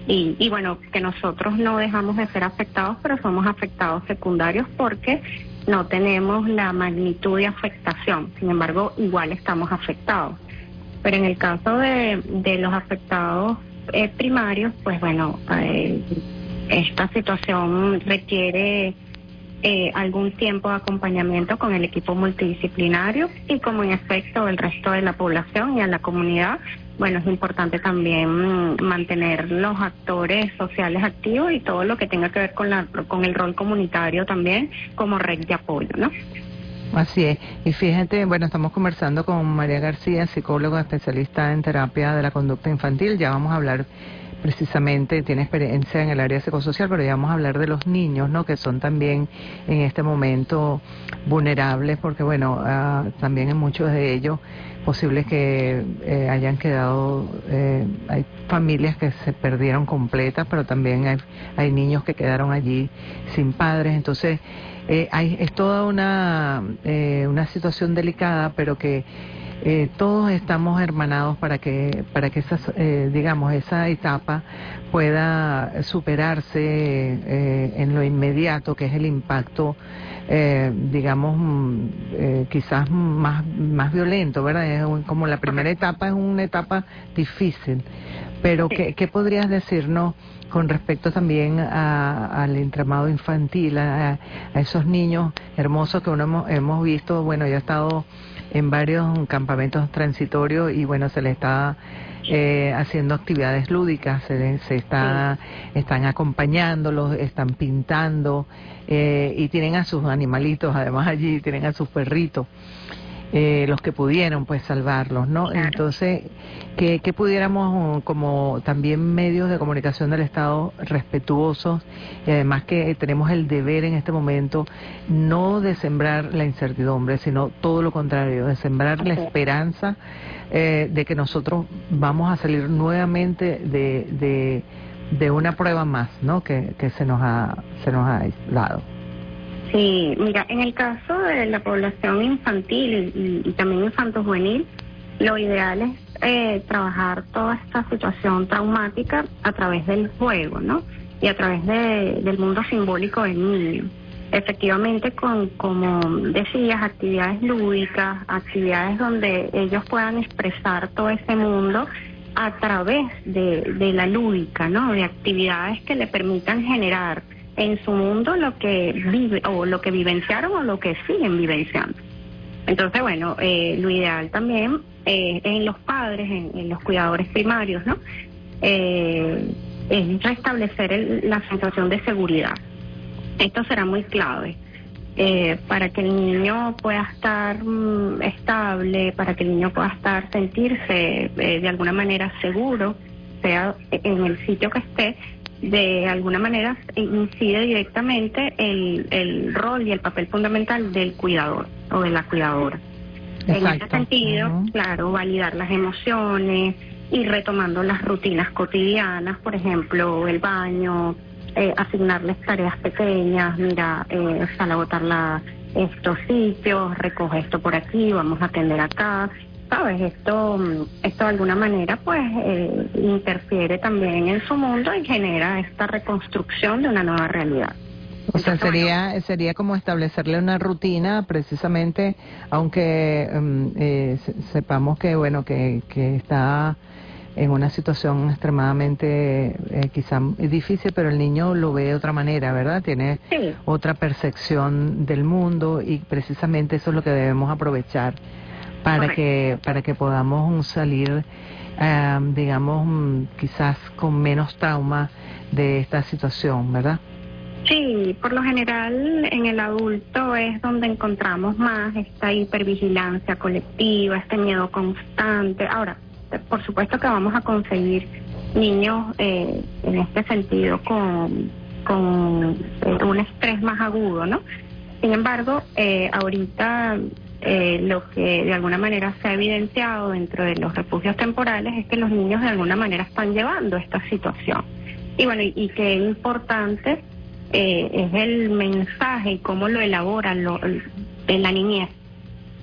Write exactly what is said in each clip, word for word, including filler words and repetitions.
Y, y bueno, que nosotros no dejamos de ser afectados, pero somos afectados secundarios porque no tenemos la magnitud de afectación. Sin embargo, igual estamos afectados. Pero en el caso de, de los afectados eh, primarios, pues bueno, eh, esta situación requiere eh, algún tiempo de acompañamiento con el equipo multidisciplinario y como en efecto el resto de la población y a la comunidad, bueno, es importante también mm, mantener los actores sociales activos y todo lo que tenga que ver con, la, con el rol comunitario también como red de apoyo, ¿no? Así es. Y fíjate, bueno, estamos conversando con María García, psicóloga especialista en terapia de la conducta infantil. Ya vamos a hablar precisamente, tiene experiencia en el área psicosocial, pero ya vamos a hablar de los niños, ¿no? Que son también en este momento vulnerables, porque bueno, uh, también en muchos de ellos posibles que eh, hayan quedado, eh, hay familias que se perdieron completas, pero también hay, hay niños que quedaron allí sin padres. Entonces, eh, hay, es toda una, eh, una situación delicada, pero que Eh, todos estamos hermanados para que para que esa eh, digamos esa etapa pueda superarse eh, en lo inmediato, que es el impacto eh, digamos eh, quizás más más violento, ¿verdad? Es un, como la primera etapa es una etapa difícil, pero ¿qué, qué podrías decirnos con respecto también a, al entramado infantil, a, a esos niños hermosos que uno hemos, hemos visto? Bueno, yo he estado en varios campamentos transitorios y bueno, se les está eh, haciendo actividades lúdicas, se, se está sí. están acompañándolos, están pintando eh, y tienen a sus animalitos, además allí tienen a sus perritos. Eh, los que pudieron pues salvarlos, ¿no? Claro. Entonces, que, que pudiéramos como también medios de comunicación del Estado respetuosos, y además que tenemos el deber en este momento no de sembrar la incertidumbre, sino todo lo contrario, de sembrar okay. la esperanza eh, de que nosotros vamos a salir nuevamente de, de, de una prueba más, ¿no? Que, que se nos ha, se nos ha dado. Sí, mira, en el caso de la población infantil y, y también infanto-juvenil, lo ideal es eh, trabajar toda esta situación traumática a través del juego, ¿no? Y a través de, del mundo simbólico del niño. Efectivamente, con, como decías, actividades lúdicas, actividades donde ellos puedan expresar todo ese mundo a través de, de la lúdica, ¿no? De actividades que le permitan generar en su mundo lo que vive o lo que vivenciaron o lo que siguen vivenciando. Entonces, bueno, eh, lo ideal también eh, en los padres, en, en los cuidadores primarios, ¿no? Eh, es restablecer el, la sensación de seguridad. Esto será muy clave eh, para que el niño pueda estar mm, estable, para que el niño pueda estar, sentirse eh, de alguna manera seguro, sea en el sitio que esté. De alguna manera incide directamente el, el rol y el papel fundamental del cuidador o de la cuidadora. Exacto. En este sentido, uh-huh. claro, validar las emociones, ir retomando las rutinas cotidianas, por ejemplo, el baño, eh, asignarles tareas pequeñas, mira, eh, sal a botar la, estos sitios, recoge esto por aquí, vamos a atender acá. ¿Sabes? Esto, esto de alguna manera pues eh, interfiere también en su mundo y genera esta reconstrucción de una nueva realidad. O sea, sería bueno, sería como establecerle una rutina precisamente, aunque um, eh, sepamos que bueno que, que está en una situación extremadamente eh, quizá difícil, pero el niño lo ve de otra manera, ¿verdad? Tiene sí. otra percepción del mundo y precisamente eso es lo que debemos aprovechar para que para que podamos salir, eh, digamos, quizás con menos trauma de esta situación, ¿verdad? Sí, por lo general en el adulto es donde encontramos más esta hipervigilancia colectiva, este miedo constante. Ahora, por supuesto que vamos a conseguir niños eh, en este sentido con, con eh, un estrés más agudo, ¿no? Sin embargo, eh, ahorita... Eh, lo que de alguna manera se ha evidenciado dentro de los refugios temporales es que los niños de alguna manera están llevando esta situación. Y bueno, y, y que importante eh, es el mensaje y cómo lo elaboran lo, en la niñez.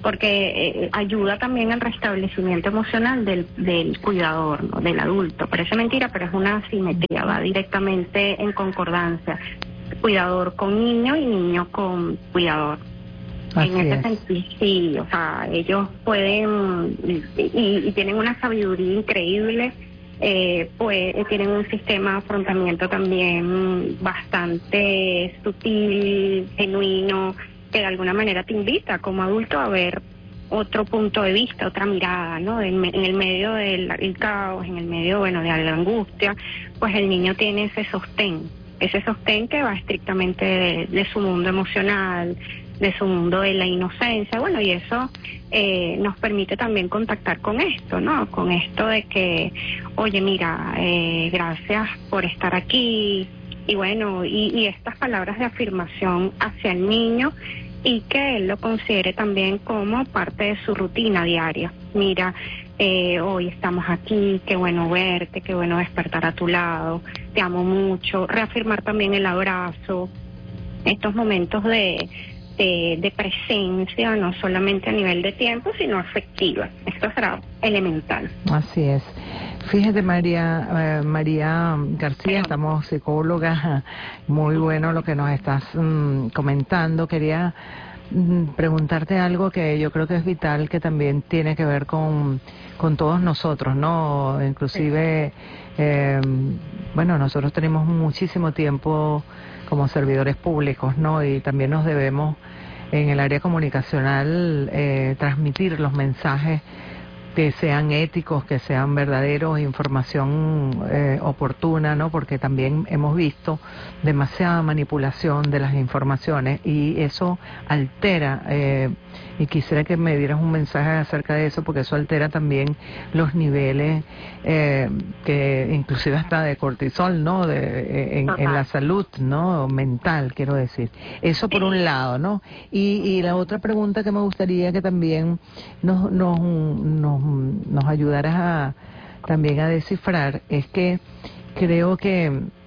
porque eh, ayuda también al restablecimiento emocional del, del cuidador, ¿no? Del adulto. Parece mentira, pero es una asimetría, va directamente en concordancia. Cuidador con niño y niño con cuidador. Así en ese es. sentido, sí, o sea, ellos pueden y, y tienen una sabiduría increíble, eh, pues tienen un sistema de afrontamiento también bastante sutil, genuino, que de alguna manera te invita como adulto a ver otro punto de vista, otra mirada, ¿no? En, en el medio del el caos, en el medio, bueno, de la angustia, pues el niño tiene ese sostén, ese sostén que va estrictamente de, de su mundo emocional, de su mundo de la inocencia, bueno, y eso eh, nos permite también contactar con esto, ¿no? Con esto de que, oye, mira, eh, gracias por estar aquí, y bueno, y, y estas palabras de afirmación hacia el niño, y que él lo considere también como parte de su rutina diaria. Mira, eh, hoy estamos aquí, qué bueno verte, qué bueno despertar a tu lado, te amo mucho, reafirmar también el abrazo, estos momentos de De, de presencia, no solamente a nivel de tiempo, sino afectiva. Esto será elemental. Así es. Fíjate, María, eh, María García, estamos psicólogas, muy bueno lo que nos estás mm, comentando. Quería mm, preguntarte algo que yo creo que es vital, que también tiene que ver con, con todos nosotros, ¿no? Inclusive, eh, bueno, nosotros tenemos muchísimo tiempo como servidores públicos, ¿no? Y también nos debemos en el área comunicacional eh, transmitir los mensajes que sean éticos, que sean verdaderos, información eh, oportuna, ¿no? Porque también hemos visto demasiada manipulación de las informaciones y eso altera, eh, y quisiera que me dieras un mensaje acerca de eso, porque eso altera también los niveles, eh, que inclusive hasta de cortisol, ¿no? De, en, en la salud, ¿no? Mental, quiero decir. Eso por un lado, ¿no? Y, y la otra pregunta que me gustaría que también nos, nos, nos nos ayudaras a, también a descifrar, es que creo que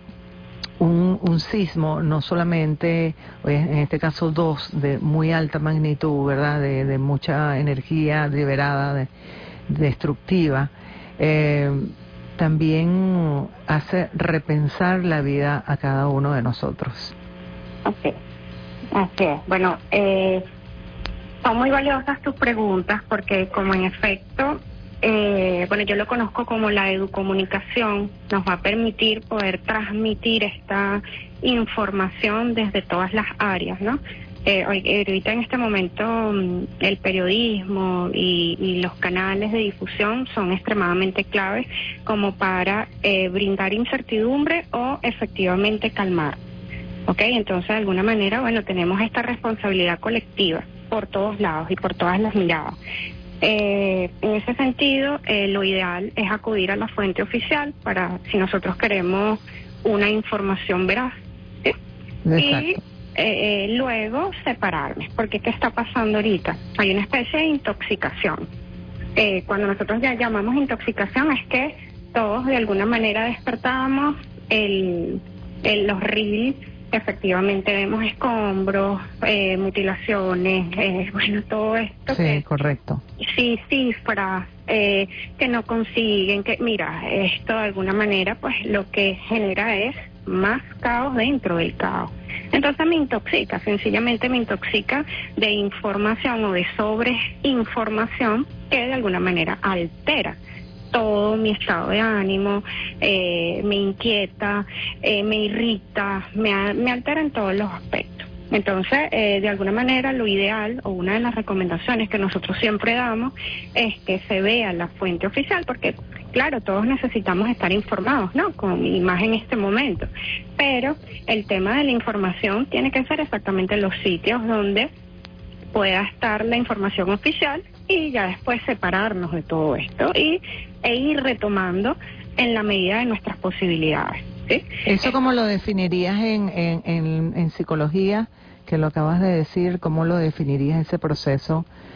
un, un sismo, no solamente, en este caso dos, de muy alta magnitud, ¿verdad?, de, de mucha energía liberada, de, destructiva, eh, también hace repensar la vida a cada uno de nosotros. Ok, así es. Bueno, eh... son muy valiosas tus preguntas porque como en efecto, eh, bueno, yo lo conozco como la educomunicación, nos va a permitir poder transmitir esta información desde todas las áreas, ¿no? Eh, ahorita en este momento el periodismo y, y los canales de difusión son extremadamente claves como para eh, brindar incertidumbre o efectivamente calmar. ¿Ok? Entonces, de alguna manera, bueno, tenemos esta responsabilidad colectiva por todos lados y por todas las miradas. Eh, en ese sentido, eh, lo ideal es acudir a la fuente oficial para, si nosotros queremos una información veraz, ¿sí? Y eh, eh, luego separarme, porque ¿qué está pasando ahorita? Hay una especie de intoxicación. Eh, cuando nosotros ya llamamos intoxicación es que todos de alguna manera despertamos el, el, los reels. Efectivamente vemos escombros, eh, mutilaciones, eh, bueno, todo esto. Sí, que, correcto. Sí, cifras eh, que no consiguen, que mira, esto de alguna manera pues lo que genera es más caos dentro del caos. Entonces me intoxica, sencillamente me intoxica de información o de sobreinformación que de alguna manera altera todo mi estado de ánimo, eh, me inquieta, eh, me irrita, me, me altera en todos los aspectos. Entonces, eh, de alguna manera, lo ideal o una de las recomendaciones que nosotros siempre damos es que se vea la fuente oficial, porque, claro, todos necesitamos estar informados, ¿no? Con, y más en este momento. Pero el tema de la información tiene que ser exactamente los sitios donde pueda estar la información oficial y ya después separarnos de todo esto y e ir retomando en la medida de nuestras posibilidades, ¿sí? ¿Eso cómo lo definirías en, en, en, en psicología, que lo acabas de decir? ¿Cómo lo definirías ese proceso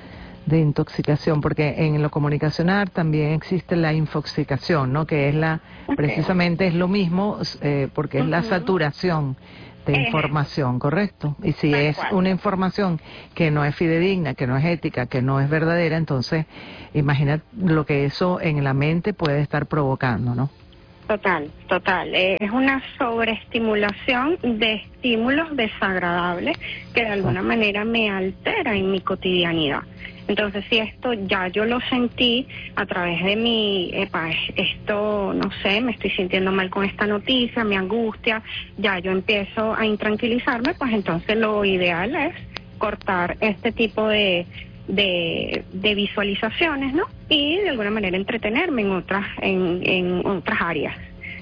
de intoxicación, porque en lo comunicacional también existe la infoxicación, ¿no? Que es la, okay. precisamente es lo mismo, eh, porque es uh-huh. la saturación de eh. información, ¿correcto? Y si Tal es cual. Una información que no es fidedigna, que no es ética, que no es verdadera, entonces imagina lo que eso en la mente puede estar provocando, ¿no? Total, total. Eh, es una sobreestimulación de estímulos desagradables que de alguna manera me altera en mi cotidianidad. Entonces, si esto ya yo lo sentí a través de mi, epa, esto, no sé, me estoy sintiendo mal con esta noticia, me angustia, ya yo empiezo a intranquilizarme, pues entonces lo ideal es cortar este tipo de... De, de visualizaciones, ¿no? Y de alguna manera entretenerme en otras en, en otras áreas.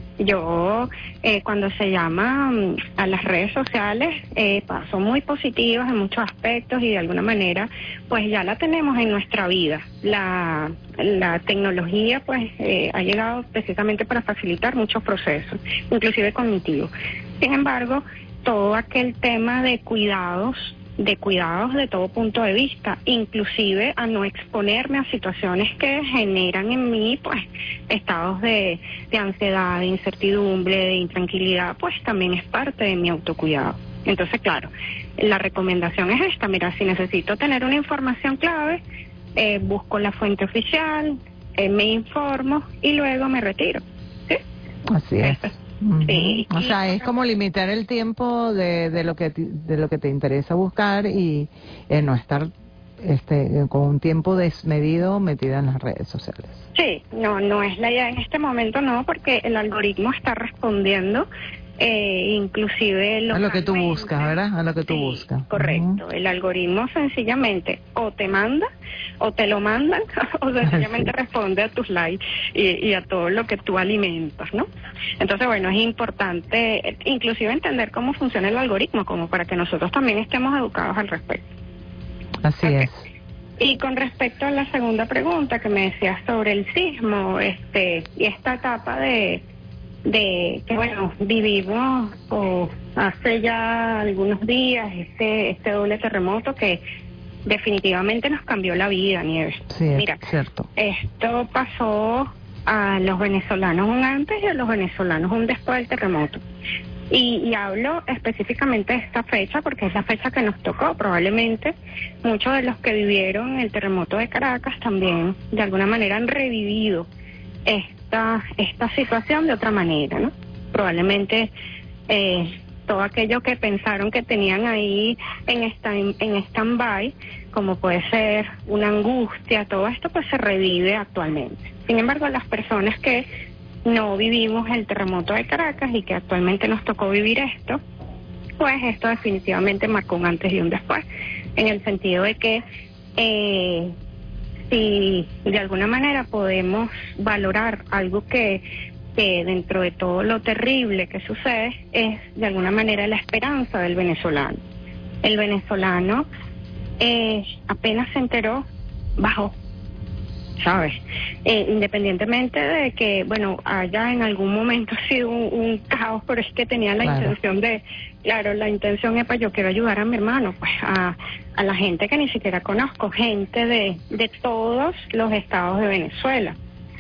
Yo, eh, cuando se llama um, a las redes sociales, eh, son muy positivas en muchos aspectos y de alguna manera, pues ya la tenemos en nuestra vida. La, la tecnología, pues, eh, ha llegado precisamente para facilitar muchos procesos, inclusive cognitivos. Sin embargo, todo aquel tema de cuidados, de cuidados de todo punto de vista, inclusive a no exponerme a situaciones que generan en mí pues estados de, de ansiedad, de incertidumbre, de intranquilidad, pues también es parte de mi autocuidado. Entonces, claro, la recomendación es esta: mira, si necesito tener una información clave, eh, busco la fuente oficial, eh, me informo y luego me retiro. ¿Sí? Así es. Uh-huh. Sí, o sea, es como limitar el tiempo de, de lo que de lo que te interesa buscar y eh, no estar este con un tiempo desmedido metida en las redes sociales. Sí, no, no es la idea en este momento, no, porque el algoritmo está respondiendo, eh, inclusive localmente. A lo que tú buscas, ¿verdad? A lo que tú sí, buscas. Correcto. Uh-huh. El algoritmo sencillamente o te manda, o te lo mandan, o sencillamente sí. responde a tus likes y, y a todo lo que tú alimentas, ¿no? Entonces, bueno, es importante inclusive entender cómo funciona el algoritmo, como para que nosotros también estemos educados al respecto. Así okay. es. Y con respecto a la segunda pregunta que me decías sobre el sismo, este, y esta etapa de, de que bueno, vivimos o hace ya algunos días este, este doble terremoto que definitivamente nos cambió la vida, Nieves. Sí, Mira, es cierto. Esto pasó a los venezolanos un antes y a los venezolanos un después del terremoto. Y, y hablo específicamente de esta fecha porque es la fecha que nos tocó. Probablemente muchos de los que vivieron el terremoto de Caracas también de alguna manera han revivido esta esta situación de otra manera, ¿no? Probablemente eh, todo aquello que pensaron que tenían ahí en esta, en stand-by, como puede ser una angustia, todo esto pues se revive actualmente. Sin embargo, las personas que no vivimos el terremoto de Caracas y que actualmente nos tocó vivir esto, pues esto definitivamente marcó un antes y un después, en el sentido de que eh, si de alguna manera podemos valorar algo que, que dentro de todo lo terrible que sucede es de alguna manera la esperanza del venezolano. El venezolano eh, apenas se enteró, bajó. ¿Sabes? Eh, independientemente de que, bueno, haya en algún momento sido un, un caos, pero es que tenía la claro. intención de, claro, la intención es para yo quiero ayudar a mi hermano, pues a, a la gente que ni siquiera conozco, gente de, de todos los estados de Venezuela.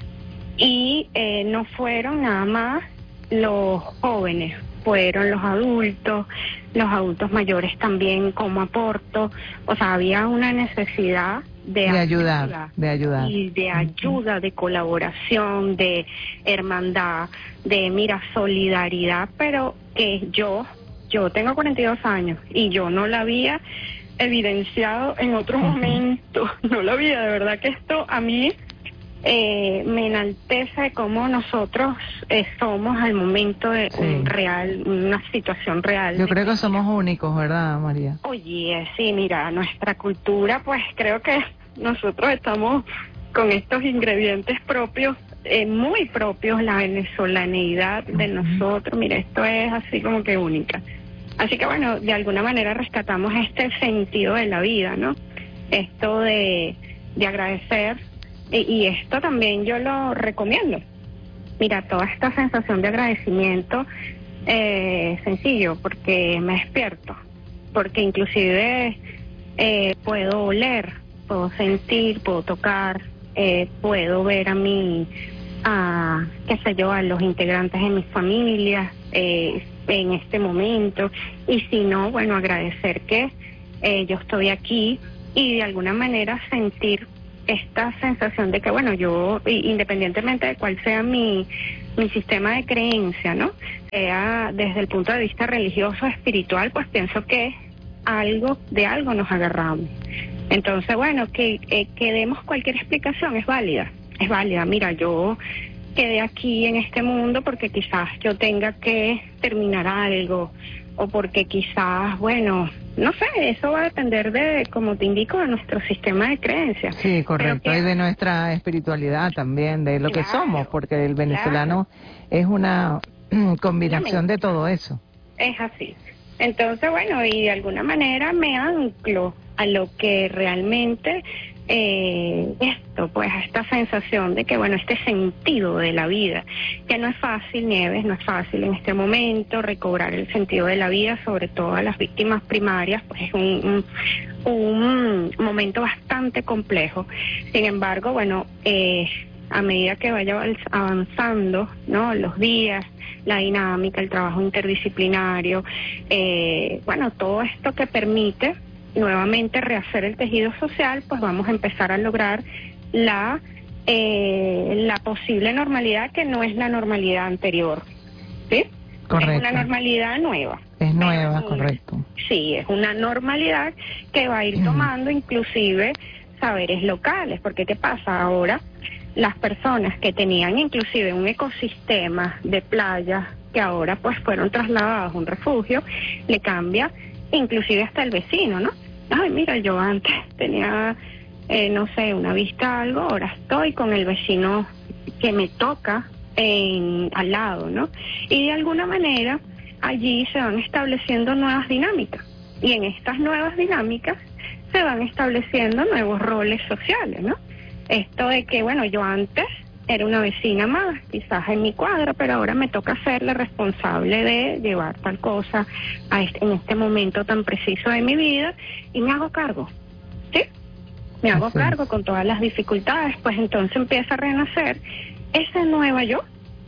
Y eh, no fueron nada más los jóvenes, fueron los adultos, los adultos mayores también como aporto, o sea, había una necesidad de, de ayudar, de ayudar. Y de ayuda, de colaboración, de hermandad, de, mira, solidaridad, pero que yo, yo tengo cuarenta y dos años y yo no la había evidenciado en otro momento, no la había, de verdad que esto a mí eh, me enaltece cómo nosotros eh, somos al momento de sí. un real, una situación real. Yo creo que somos únicos, ¿verdad, María? Oye, sí, mira, nuestra cultura, pues creo que nosotros estamos con estos ingredientes propios, eh, muy propios, la venezolaneidad de nosotros, mira, esto es así como que única. Así que bueno, de alguna manera rescatamos este sentido de la vida, ¿no? Esto de, de agradecer, y, y esto también yo lo recomiendo. Mira, toda esta sensación de agradecimiento, eh, sencillo, porque me despierto, porque inclusive eh, puedo oler puedo sentir, puedo tocar, eh, puedo ver a mi, a, qué sé yo, a los integrantes de mi familia eh, en este momento. Y si no, bueno, agradecer que eh, yo estoy aquí y de alguna manera sentir esta sensación de que, bueno, yo, independientemente de cuál sea mi, mi sistema de creencia, ¿no? Sea desde el punto de vista religioso, espiritual, pues pienso que algo, de algo nos agarramos. Entonces, bueno, que, eh, que demos cualquier explicación es válida, es válida. Mira, yo quedé aquí en este mundo porque quizás yo tenga que terminar algo, o porque quizás, bueno, no sé, eso va a depender de, como te indico, de nuestro sistema de creencias. Sí, correcto, que, y de nuestra espiritualidad también, de lo claro, que somos, porque el venezolano claro. es una combinación de todo eso. Es así. Entonces, bueno, y de alguna manera me anclo a lo que realmente eh, esto, pues a esta sensación de que, bueno, este sentido de la vida, que no es fácil, Nieves, no es fácil en este momento recobrar el sentido de la vida, sobre todo a las víctimas primarias, pues es un, un, un momento bastante complejo. Sin embargo, bueno, eh, a medida que vaya avanzando, ¿no?, los días, la dinámica, el trabajo interdisciplinario, eh, bueno, todo esto que permite nuevamente rehacer el tejido social, pues vamos a empezar a lograr la eh, la posible normalidad, que no es la normalidad anterior, ¿sí? Correcto. Es una normalidad nueva. Es nueva, correcto. Sí, es una normalidad que va a ir tomando inclusive saberes locales, porque ¿qué pasa ahora? Las personas que tenían inclusive un ecosistema de playas, que ahora pues fueron trasladados a un refugio, le cambia inclusive hasta el vecino, ¿no? Ay, mira, yo antes tenía, eh, no sé, una vista a algo, ahora estoy con el vecino que me toca en, al lado, ¿no? Y de alguna manera allí se van estableciendo nuevas dinámicas, y en estas nuevas dinámicas se van estableciendo nuevos roles sociales, ¿no? Esto de que, bueno, yo antes era una vecina más, quizás en mi cuadra, pero ahora me toca ser la responsable de llevar tal cosa a este, en este momento tan preciso de mi vida, y me hago cargo, ¿sí? Me hago Así cargo es. Con todas las dificultades, pues entonces empieza a renacer esa nueva yo,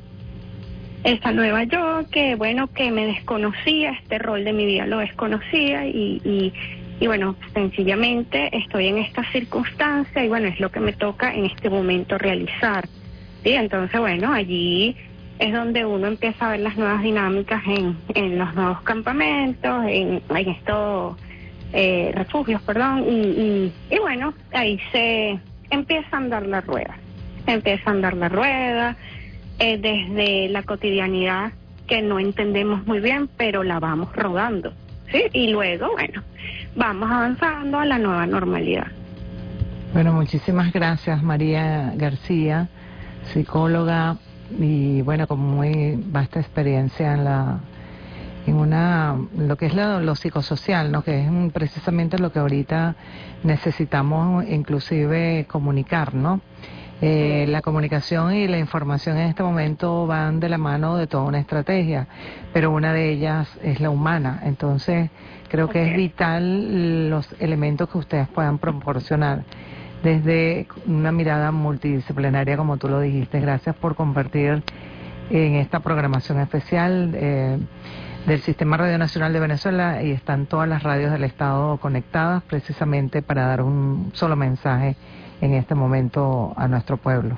esa nueva yo que, bueno, que me desconocía, este rol de mi vida lo desconocía, y... y Y bueno, sencillamente estoy en esta circunstancia y bueno, es lo que me toca en este momento realizar. ¿Sí? Entonces, bueno, allí es donde uno empieza a ver las nuevas dinámicas en, en los nuevos campamentos, en, en estos eh, refugios, perdón, y, y, y bueno, ahí se empieza a andar la rueda. Empieza a andar la rueda eh, desde la cotidianidad que no entendemos muy bien, pero la vamos rodando. ¿Sí? Y luego, bueno, vamos avanzando a la nueva normalidad. Bueno, muchísimas gracias, María García, psicóloga y bueno, con muy vasta experiencia en la en una lo que es lo, lo psicosocial, ¿no? Que es precisamente lo que ahorita necesitamos inclusive comunicar, ¿no? Eh, la comunicación y la información en este momento van de la mano de toda una estrategia, pero una de ellas es la humana. Entonces, creo que okay. es vital los elementos que ustedes puedan proporcionar desde una mirada multidisciplinaria, como tú lo dijiste. Gracias por compartir en esta programación especial eh, del Sistema Radio Nacional de Venezuela, y están todas las radios del Estado conectadas precisamente para dar un solo mensaje en este momento a nuestro pueblo.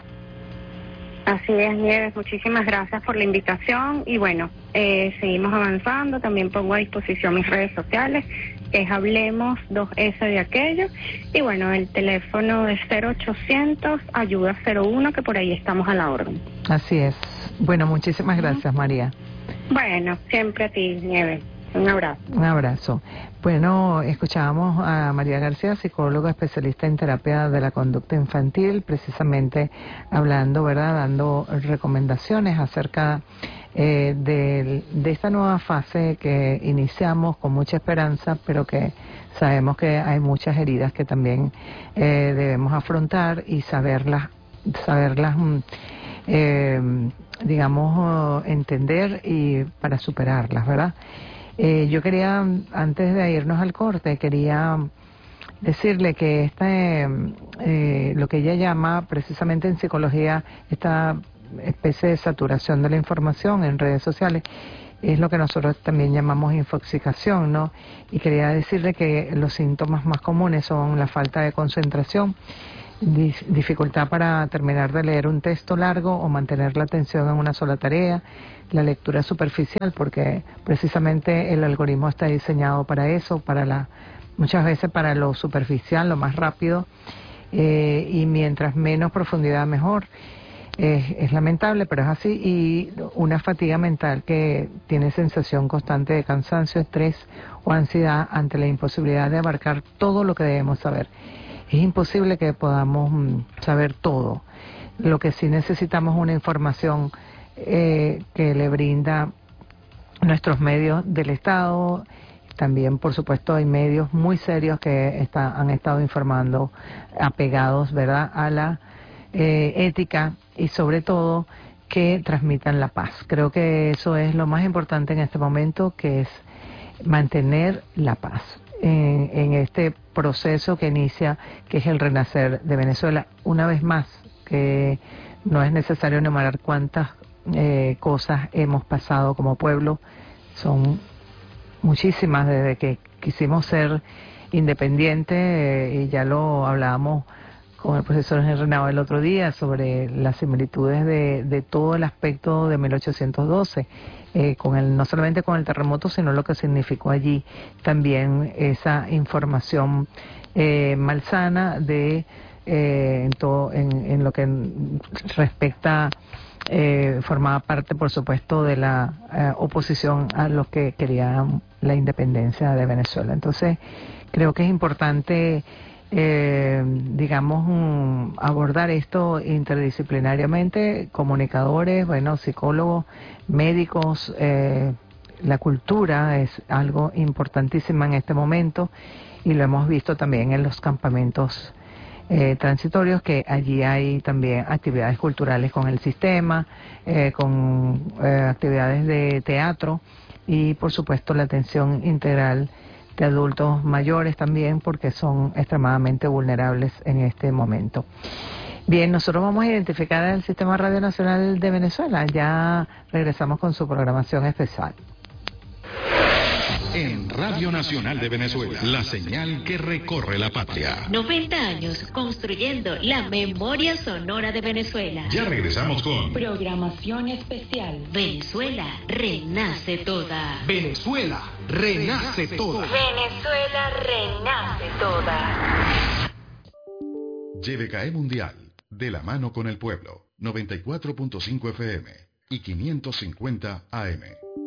Así es, Nieves, muchísimas gracias por la invitación y bueno, eh, seguimos avanzando. También pongo a disposición mis redes sociales, que es Hablemos dos ese de aquello, y bueno, el teléfono de cero ochocientos ayuda cero uno, que por ahí estamos a la orden. Así es. Bueno, muchísimas gracias, María. Bueno, siempre a ti, Nieves. Un abrazo. Un abrazo. Bueno, escuchábamos a María García, psicóloga especialista en terapia de la conducta infantil, precisamente hablando, ¿verdad?, dando recomendaciones acerca eh, de, de esta nueva fase que iniciamos con mucha esperanza, pero que sabemos que hay muchas heridas que también eh, debemos afrontar y saberlas, saberlas eh, digamos, entender y para superarlas, ¿verdad? Eh, yo quería, antes de irnos al corte, quería decirle que este, eh, lo que ella llama precisamente en psicología esta especie de saturación de la información en redes sociales es lo que nosotros también llamamos infoxicación, ¿no? Y quería decirle que los síntomas más comunes son la falta de concentración, dif- dificultad para terminar de leer un texto largo o mantener la atención en una sola tarea, la lectura superficial, porque precisamente el algoritmo está diseñado para eso, para la, muchas veces para lo superficial, lo más rápido, eh, y mientras menos profundidad mejor. Es, es lamentable, pero es así, y una fatiga mental que tiene sensación constante de cansancio, estrés o ansiedad ante la imposibilidad de abarcar todo lo que debemos saber. Es imposible que podamos mm, saber todo. Lo que sí necesitamos es una información eh, que le brinda nuestros medios del Estado. También, por supuesto, hay medios muy serios que está, han estado informando, apegados, ¿verdad?, a la eh, ética y sobre todo que transmitan la paz. Creo que eso es lo más importante en este momento, que es mantener la paz en, en este proceso que inicia, que es el renacer de Venezuela. Una vez más, que no es necesario enumerar cuántas eh, cosas hemos pasado como pueblo, son muchísimas desde que quisimos ser independientes, eh, y ya lo hablábamos con el profesor Henry Nava el otro día sobre las similitudes de, de todo el aspecto de mil ochocientos doce, eh, con el, no solamente con el terremoto, sino lo que significó allí también esa información eh, malsana de eh, en, todo, en, en lo que respecta, eh, formaba parte, por supuesto, de la eh, oposición a los que querían la independencia de Venezuela. Entonces, creo que es importante Eh, digamos, um, abordar esto interdisciplinariamente, comunicadores, bueno, psicólogos, médicos, eh, la cultura es algo importantísimo en este momento y lo hemos visto también en los campamentos eh, transitorios, que allí hay también actividades culturales con el sistema, eh, con eh, actividades de teatro y, por supuesto, la atención integral de adultos mayores también, porque son extremadamente vulnerables en este momento. Bien, nosotros vamos a identificar el Sistema Radio Nacional de Venezuela. Ya regresamos con su programación especial. En Radio Nacional de Venezuela, la señal que recorre la patria. noventa años construyendo la memoria sonora de Venezuela. Ya regresamos con programación especial. Venezuela renace toda. Venezuela renace toda. Venezuela renace toda. Y V K E Mundial, de la mano con el pueblo. noventa y cuatro punto cinco F M y quinientos cincuenta A M.